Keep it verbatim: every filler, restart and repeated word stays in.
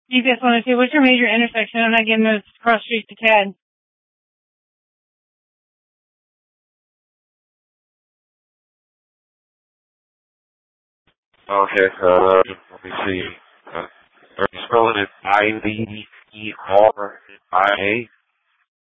D P S one oh two, what's your major intersection? I'm not getting those cross streets to C A D. Okay, uh, let me see. Uh, are you spelling it I V E R I A?